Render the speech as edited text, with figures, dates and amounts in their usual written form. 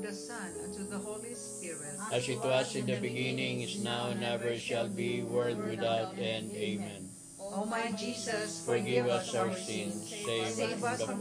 the Son, and to the Holy Spirit. As it was in the beginning, is now, and ever shall be, world without end. Amen. O my Jesus, Forgive us our sins, save us from the